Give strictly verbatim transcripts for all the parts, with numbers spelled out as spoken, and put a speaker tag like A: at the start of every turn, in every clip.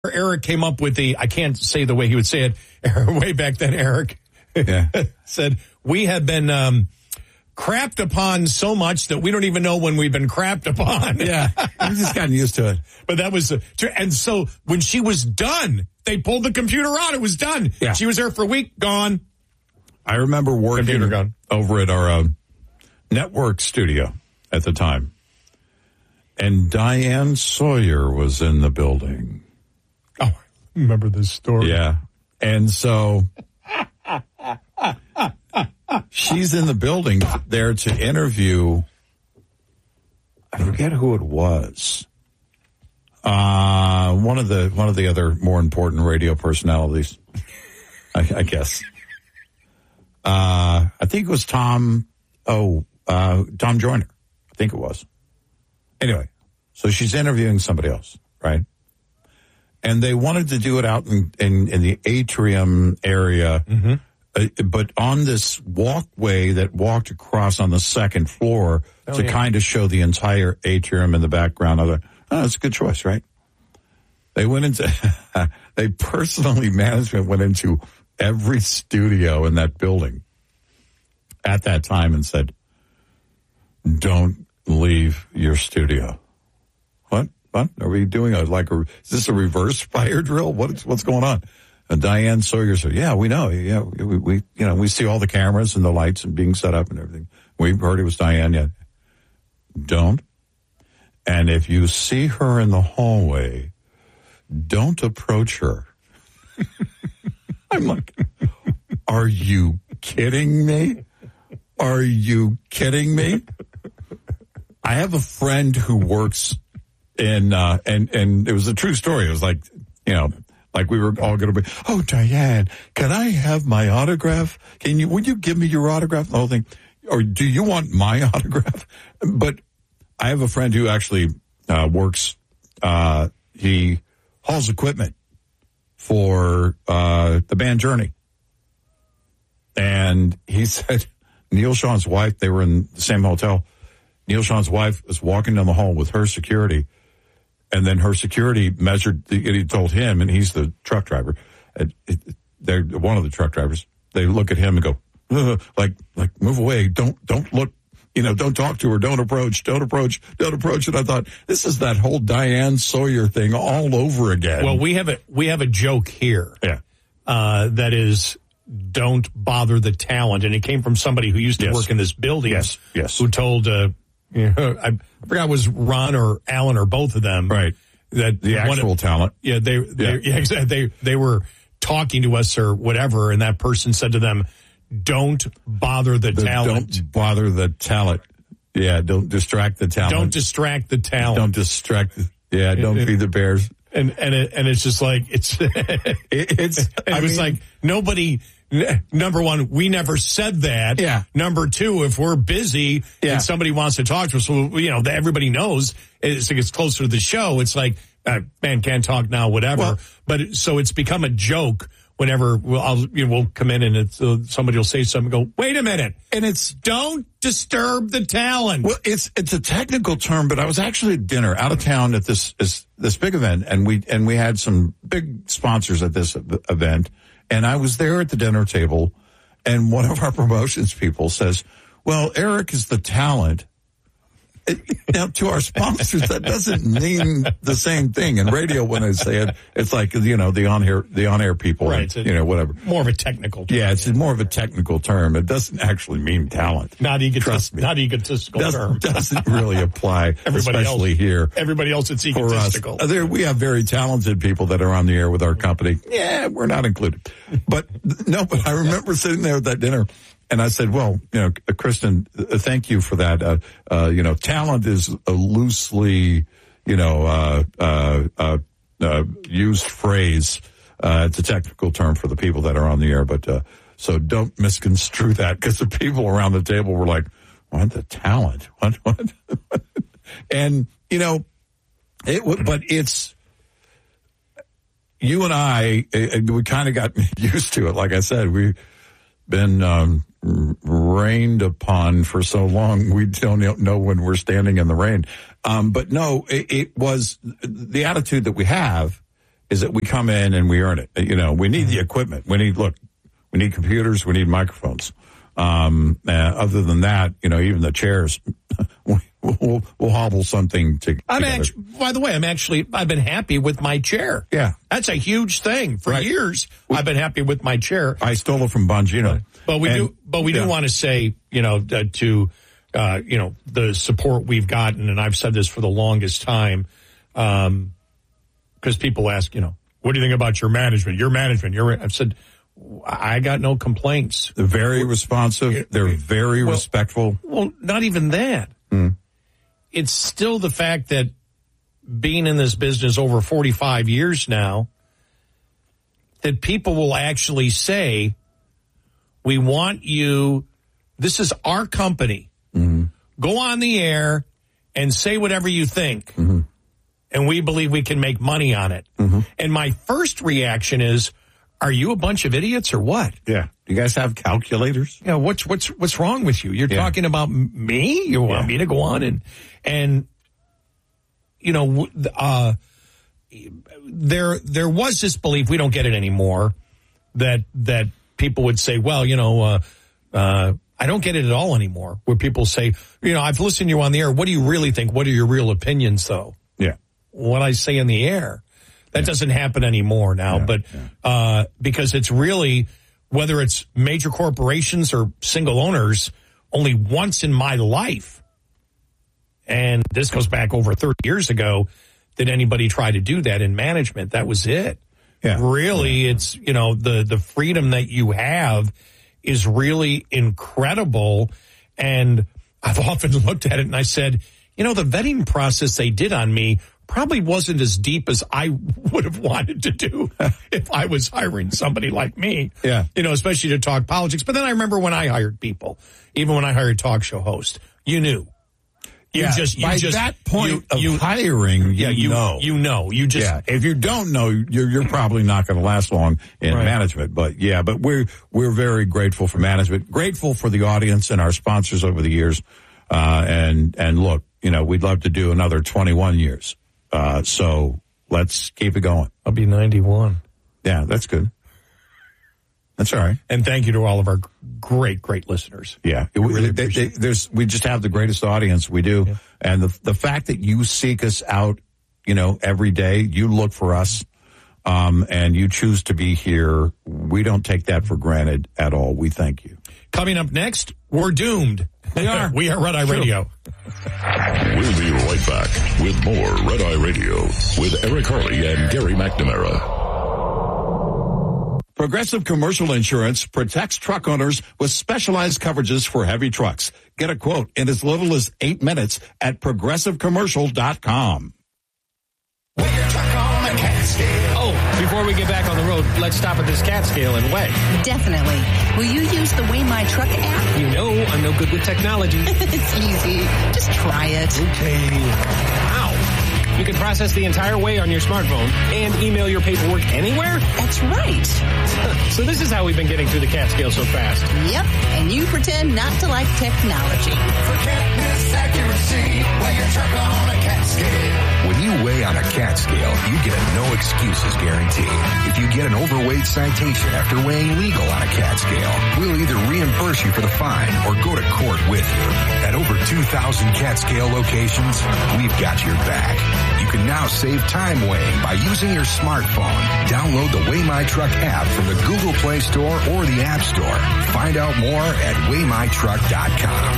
A: Eric came up with the, I can't say the way he would say it, way back then, Eric
B: yeah.
A: said, we have been um, crapped upon so much that we don't even know when we've been crapped upon.
B: Yeah, I've just gotten used to it.
A: But that was, uh, and so when she was done, they pulled the computer out. It was done.
B: Yeah.
A: She was there for a week, gone.
B: I remember working
A: gone.
B: over at our uh, network studio at the time. And Diane Sawyer was in the building.
A: Oh, I remember this story.
B: Yeah. And so she's in the building there to interview, I forget who it was. Uh, one of the one of the other more important radio personalities, I, I guess. Uh, I think it was Tom, oh, uh, Tom Joyner. I think it was. Anyway, so she's interviewing somebody else, right? And they wanted to do it out in, in, in the atrium area,
A: mm-hmm.
B: uh, but on this walkway that walked across on the second floor oh, to yeah. kind of show the entire atrium in the background. I thought, oh, that's a good choice, right? They went into, they personally, management went into every studio in that building at that time and said, don't leave your studio. What? What? Are we doing a, like a, is this a reverse fire drill? What is, what's going on? And Diane Sawyer said, yeah, we know. Yeah, we, we, you know, we see all the cameras and the lights and being set up and everything. We've heard it was Diane yet. Don't. And if you see her in the hallway, don't approach her. I'm like, are you kidding me? Are you kidding me? I have a friend who works in, uh, and, and it was a true story. It was like, you know, like we were all going to be, oh, Diane, can I have my autograph? Can you, would you give me your autograph? The whole thing. Or do you want my autograph? But I have a friend who actually, uh, works, uh, he hauls equipment for, uh, the band Journey. And he said, Neil Sean's wife, they were in the same hotel. Neil Sean's wife was walking down the hall with her security, and then her security measured, he told him, and he's the truck driver, they're one of the truck drivers, they look at him and go, like, like, move away, don't, don't look, you know, don't talk to her, don't approach, don't approach, don't approach. And I thought, this is that whole Diane Sawyer thing all over again.
A: Well, we have a, we have a joke here.
B: Yeah.
A: Uh, that is, don't bother the talent. And it came from somebody who used to
B: yes.
A: work in this building.
B: Yes, yes.
A: Who told, uh, you know, I forgot it was Ron or Alan or both of them.
B: Right.
A: That
B: the actual
A: of,
B: talent.
A: Yeah, they, they, yeah. Yeah, they, they were talking to us or whatever, and that person said to them, don't bother the, the talent.
B: Don't bother the talent. Yeah, don't distract the talent.
A: Don't distract the talent.
B: Don't distract. The, yeah, don't
A: it,
B: feed the bears.
A: And and it, and it's just like it's
B: it, it's.
A: It
B: I
A: was
B: mean,
A: like nobody. Number one, we never said that.
B: Yeah.
A: Number two, if we're busy
B: yeah.
A: and somebody wants to talk to us, well, you know, everybody knows it's, it gets closer to the show. It's like, uh, man, can't talk now, whatever. Well, but it, so it's become a joke. Whenever we'll, I'll, you know, we'll come in and it's, uh, somebody will say something, and go, wait a minute.
B: And it's,
A: don't disturb the talent.
B: Well, it's, it's a technical term, but I was actually at dinner out of town at this, this, this big event, and we, and we had some big sponsors at this event, and I was there at the dinner table, and one of our promotions people says, well, Eric is the talent. It, now, to our sponsors, that doesn't mean the same thing. In radio, when I say it, it's like, you know, the on-air, the on-air people,
A: right?
B: And, you know, whatever.
A: More of a technical term.
B: Yeah, it's yeah. more of a technical term. It doesn't actually mean talent.
A: Not, egotist, not egotistical
B: Does,
A: term.
B: Doesn't really apply,
A: everybody
B: especially
A: else,
B: here.
A: Everybody else, it's egotistical.
B: For us. There, we have very talented people that are on the air with our company. Yeah, we're not included. But, no, but I remember sitting there at that dinner. And I said, well, you know, Kristen, uh, thank you for that. Uh, uh, you know, talent is a loosely, you know, uh, uh, uh, uh used phrase. Uh, it's a technical term for the people that are on the air. But, uh, so don't misconstrue that, because the people around the table were like, what, the talent? What, what? And, you know, it, but it's, you and I, it, we kind of got used to it. Like I said, we've been, um, rained upon for so long we don't know when we're standing in the rain. Um, but no, it, it was the attitude that we have is that we come in and we earn it. You know, we need the equipment. We need, look, we need computers. We need microphones. Um, uh, other than that, you know, even the chairs, we'll, we'll hobble something to,
A: I'm
B: together.
A: actually, by the way, I'm actually, I've been happy with my chair.
B: Yeah.
A: That's a huge thing. For
B: Right.
A: years, I've been happy with my chair.
B: I stole it from Bongino.
A: But we
B: And-
A: do, but we
B: yeah.
A: do want to say, you know, uh, to, uh, you know, the support we've gotten, and I've said this for the longest time, um, because people ask, you know, what do you think about your management? Your management, your, I've said, I got no complaints.
B: They're very responsive. They're very
A: well,
B: respectful.
A: Well, not even that.
B: Mm.
A: It's still the fact that being in this business over forty-five years now, that people will actually say, we want you, this is our company.
B: Mm-hmm.
A: Go on the air and say whatever you think.
B: Mm-hmm.
A: And we believe we can make money on it.
B: Mm-hmm. And
A: my first reaction is, are you a bunch of idiots or what?
B: Yeah. Do you guys have calculators?
A: Yeah. What's what's what's wrong with you? You're
B: Yeah.
A: talking about me? You want
B: Yeah.
A: me to go on and and you know uh, there there was this belief, we don't get it anymore, that that people would say, well, you know, uh, uh, I don't get it at all anymore. Where people say, you know, I've listened to you on the air. What do you really think? What are your real opinions, though?
B: Yeah.
A: What I say in the air. That doesn't happen anymore now,
B: Yeah,
A: but
B: yeah.
A: uh, because it's really, whether it's major corporations or single owners, only once in my life, and this goes back over thirty years ago, did anybody try to do that in management. That was it.
B: Yeah.
A: Really,
B: Yeah.
A: it's, you know, the, the freedom that you have is really incredible. And I've often looked at it and I said, you know, the vetting process they did on me probably wasn't as deep as I would have wanted to do if I was hiring somebody like me.
B: Yeah.
A: You know, especially to talk politics. But then I remember when I hired people, even when I hired talk show hosts, you knew. You
B: Yeah.
A: just, you
B: By
A: just,
B: that point
A: you,
B: of
A: you,
B: hiring,
A: yeah,
B: you
A: you
B: know.
A: You know. You just,
B: Yeah. If you don't know, you're, you're probably not going to last long in
A: Right.
B: management. But yeah, but we're, we're very grateful for management, grateful for the audience and our sponsors over the years. Uh, and, and look, you know, we'd love to do another twenty-one years. Uh, so let's keep it going.
A: I'll be ninety-one.
B: Yeah, that's good. That's all right.
A: And thank you to all of our great, great listeners.
B: Yeah,
A: I really
B: we, they,
A: appreciate
B: they, there's we just have the greatest audience. We do,
A: Yeah.
B: and the the fact that you seek us out, you know, every day, you look for us, um, and you choose to be here. We don't take that for granted at all. We thank you.
A: Coming up next, we're doomed.
B: We are.
A: we are Red Eye
B: True.
A: Radio.
C: We'll be right back with more Red Eye Radio with Eric Harley and Gary McNamara.
B: Progressive Commercial Insurance protects truck owners with specialized coverages for heavy trucks. Get a quote in as little as eight minutes at progressive commercial dot com.
D: Oh, before we get back on the road, let's stop at this cat scale and weigh.
E: Definitely. Will you use the Weigh My Truck app?
D: You know I'm no good with technology.
E: It's easy. Just try it.
D: Okay. Ow. You can process the entire weigh on your smartphone and email your paperwork anywhere?
E: That's right.
D: So this is how we've been getting through the cat scale so fast.
E: Yep. And you pretend not to like technology.
F: When you weigh on a cat scale, you get a no excuses guarantee. If you get an overweight citation after weighing legal on a cat scale, we'll either reimburse you for the fine or go to court with you. At over two thousand cat scale locations, we've got your back. You can now save time weighing by using your smartphone. Download the Weigh My Truck app from the Google Play Store or the App Store. Find out more at weigh my truck dot com.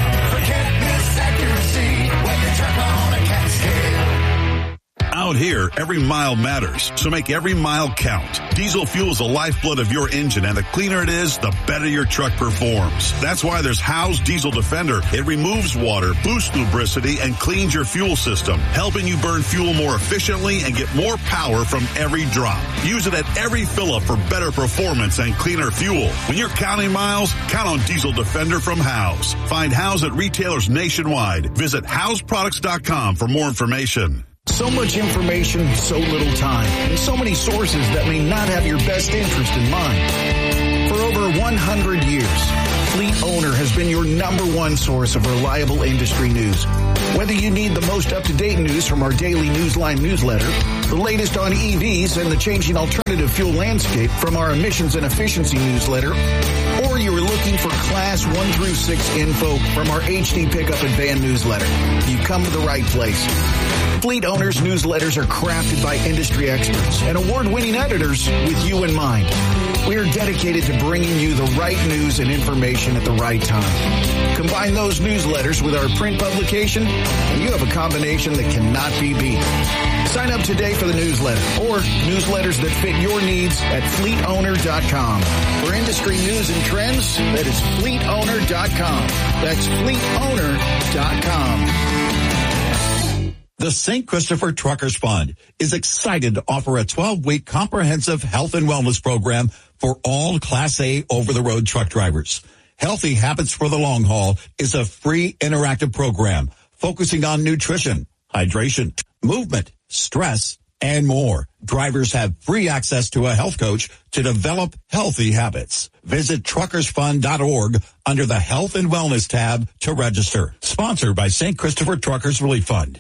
G: Out here, every mile matters, so make every mile count. Diesel fuel is the lifeblood of your engine, and the cleaner it is, the better your truck performs. That's why there's Howe's Diesel Defender. It removes water, boosts lubricity, and cleans your fuel system, helping you burn fuel more efficiently and get more power from every drop. Use it at every fill-up for better performance and cleaner fuel. When you're counting miles, count on Diesel Defender from Howe's. Find Howe's at retailers nationwide. Visit Howe's Products dot com for more information.
H: So much information, so little time, and so many sources that may not have your best interest in mind. For over one hundred years, Fleet Owner has been your number one source of reliable industry news. Whether you need the most up-to-date news from our daily Newsline newsletter, the latest on E Vs and the changing alternative fuel landscape from our emissions and efficiency newsletter, or you're looking for class one through six info from our H D Pickup and Van newsletter, you've come to the right place. Fleet Owners newsletters are crafted by industry experts and award-winning editors with you in mind. We are dedicated to bringing you the right news and information at the right time. Combine those newsletters with our print publication, and you have a combination that cannot be beat. Sign up today for the newsletter or newsletters that fit your needs at fleet owner dot com. For industry news and trends, that is fleet owner dot com. That's fleet owner dot com.
B: The Saint Christopher Truckers Fund is excited to offer a twelve-week comprehensive health and wellness program for all Class A over-the-road truck drivers. Healthy Habits for the Long Haul is a free interactive program focusing on nutrition, hydration, movement, stress, and more. Drivers have free access to a health coach to develop healthy habits. Visit truckers fund dot org under the Health and Wellness tab to register. Sponsored by Saint Christopher Truckers Relief Fund.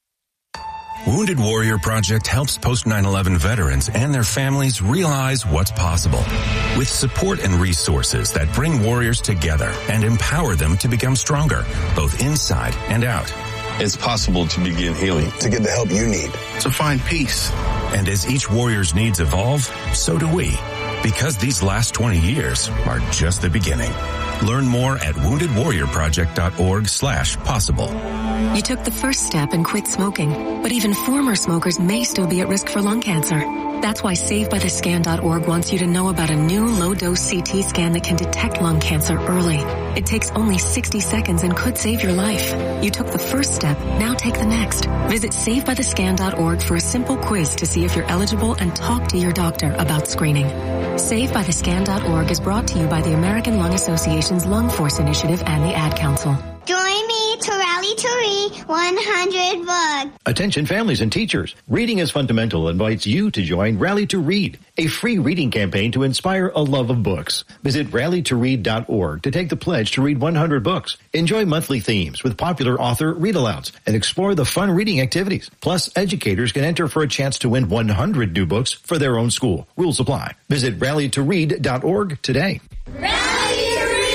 F: Wounded Warrior Project helps post nine eleven veterans and their families realize what's possible with support and resources that bring warriors together and empower them to become stronger, both inside and out.
I: It's possible to begin healing, to get the help you need, to find peace.
F: And as each warrior's needs evolve, so do we, because these last twenty years are just the beginning. Learn more at wounded warrior project dot org slash possible.
J: You took the first step and quit smoking, but even former smokers may still be at risk for lung cancer. That's why save by the scan dot org wants you to know about a new low-dose C T scan that can detect lung cancer early. It takes only sixty seconds and could save your life. You took the first step, now take the next. Visit save by the scan dot org for a simple quiz to see if you're eligible and talk to your doctor about screening. save by the scan dot org is brought to you by the American Lung Association's Lung Force Initiative and the Ad Council.
K: Join me to rally to read one hundred books.
L: Attention families and teachers. Reading is Fundamental invites you to join Rally to Read, a free reading campaign to inspire a love of books. Visit rally to read dot org to take the pledge to read one hundred books. Enjoy monthly themes with popular author read-alouds and explore the fun reading activities. Plus, educators can enter for a chance to win one hundred new books for their own school. Rules apply. Visit rally to read dot org today.
M: Rally to Read!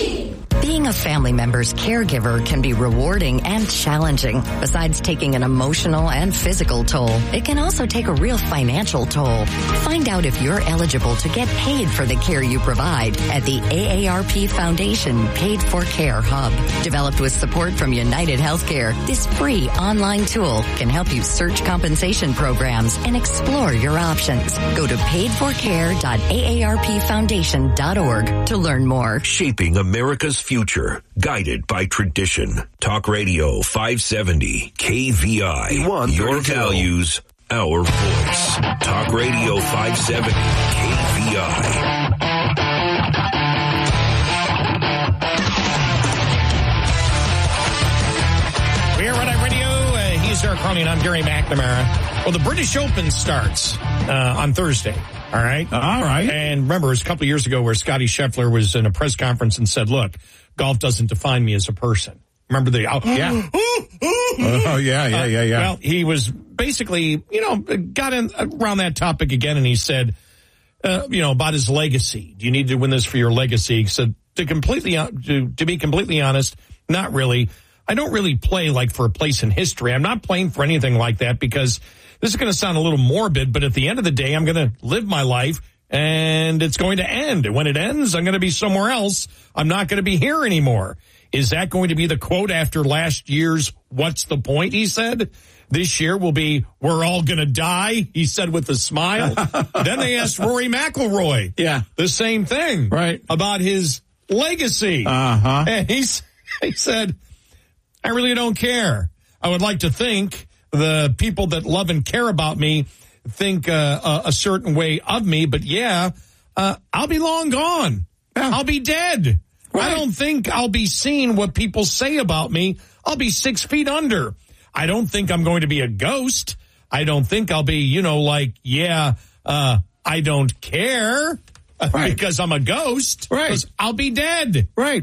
M: Being a family member's caregiver can be rewarding and challenging. Besides taking an emotional and physical toll, it can also take a real financial toll. Find out if you're eligible to get paid for the care you provide at the A A R P Foundation Paid for Care Hub. Developed with support from United Healthcare, this free online tool can help you search compensation programs and explore your options. Go to paid for care dot A A R P foundation dot org to learn more.
N: Shaping America's future, guided by tradition. Talk Radio five seventy K V I. Your values, our voice. Talk Radio five seventy K V I.
A: We're Red Eye Radio. Uh, he's Eric Carly and I'm Gary McNamara. Well, the British Open starts uh, on Thursday. All right?
B: All right.
A: And remember, it was a couple of years ago where Scotty Scheffler was in a press conference and said, look, golf doesn't define me as a person. Remember the... Oh,
B: yeah. oh, yeah, yeah, yeah, yeah.
A: Uh, well, he was basically, you know, got in around that topic again, and he said, uh, you know, about his legacy. Do you need to win this for your legacy? He said, to completely, to, to be completely honest, not really. I don't really play like for a place in history. I'm not playing for anything like that because this is going to sound a little morbid, but at the end of the day, I'm going to live my life and it's going to end. And when it ends, I'm going to be somewhere else. I'm not going to be here anymore. Is that going to be the quote after last year's what's the point, he said? This year will be, we're all going to die, he said with a smile. Then they asked Rory McIlroy
B: yeah.
A: the same thing
B: right.
A: about his legacy.
B: Uh-huh.
A: And he's, he said, I really don't care. I would like to think the people that love and care about me think uh, a, a certain way of me, but yeah, uh, I'll be long gone. Yeah. I'll be dead. Right. I don't think I'll be seeing what people say about me. I'll be six feet under. I don't think I'm going to be a ghost. I don't think I'll be, you know, like, yeah, uh, I don't care.
B: Right.
A: Because I'm a ghost.
B: Right.
A: 'Cause I'll be dead.
B: Right.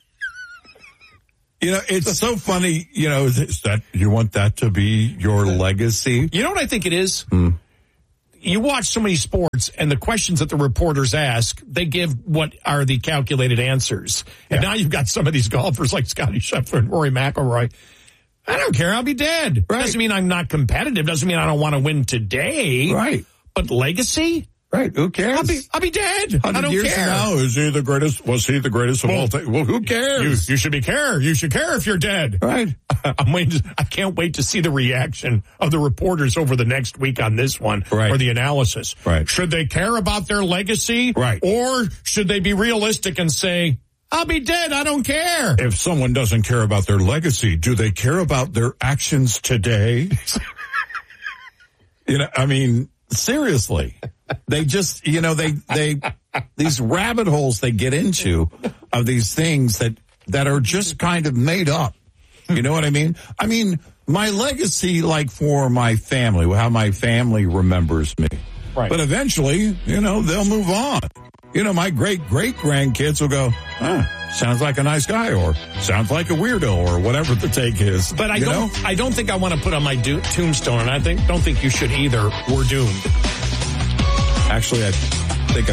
B: You know, it's so funny, you know, is that you want that to be your legacy?
A: You know what I think it is?
B: Hmm.
A: You watch so many sports, and the questions that the reporters ask, they give what are the calculated answers. And
B: Yeah.
A: now you've got some of these golfers like Scottie Scheffler and Rory McIlroy. I don't care. I'll be dead.
B: Right.
A: Doesn't mean I'm not competitive. Doesn't mean I don't want to win today.
B: Right.
A: But legacy?
B: Right. Who cares?
A: I'll be, I'll be dead. I don't
B: years
A: care.
B: from now, is he the greatest? Was he the greatest of
A: Well,
B: all time? Well, who cares?
A: You, you should be care. You should care if you're dead.
B: Right.
A: I'm waiting. To, I can't wait to see the reaction of the reporters over the next week on this one,
B: Right.
A: or the analysis.
B: Right.
A: Should they care about their legacy,
B: Right.
A: or should they be realistic and say, "I'll be dead. I don't care."
B: If someone doesn't care about their legacy, do they care about their actions today? You know, I mean, seriously. They just, you know, they, they, these rabbit holes they get into of these things that, that are just kind of made up. You know what I mean? I mean, my legacy, like for my family, how my family remembers me.
A: Right.
B: But eventually, you know, they'll move on. You know, my great great grandkids will go, ah, sounds like a nice guy, or sounds like a weirdo, or whatever the take is.
A: But I
B: you
A: don't.
B: know?
A: I don't think I want to put on my do- tombstone, and I think don't think you should either. We're doomed.
B: Actually, I